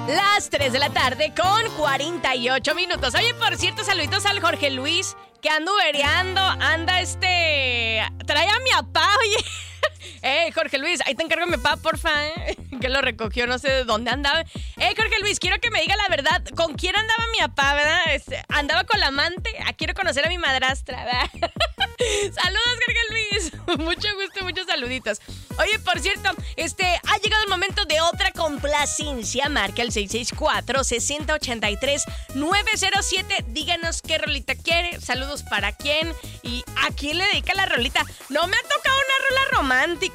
Las 3 de la tarde con 48 minutos. Oye, por cierto, saluditos al Jorge Luis, que anda ubereando, trae a mi papá, oye. Jorge Luis, ahí te encargo a mi papá, porfa, que lo recogió, no sé de dónde andaba. Jorge Luis, quiero que me diga la verdad, ¿con quién andaba mi papá, verdad? ¿Andaba con la amante? Quiero conocer a mi madrastra, ¿verdad? Saludos, Jorge Luis. Mucho gusto, muchos saluditos. Oye, por cierto, ha llegado el momento de otra complacencia. Marca el 664-6083-907. Díganos qué rolita quiere, saludos para quién y a quién le dedica la rolita. No me ha tocado una rola romántica,